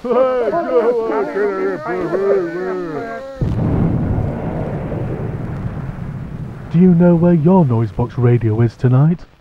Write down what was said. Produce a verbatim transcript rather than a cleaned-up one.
Do you know where your Noisebox radio is tonight?